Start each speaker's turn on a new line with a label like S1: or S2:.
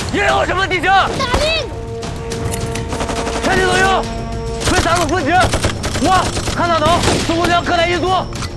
S1: 你有什么地形？
S2: 大令，
S1: 全体都有，为三路分支。我韩大东，总共2克来1组。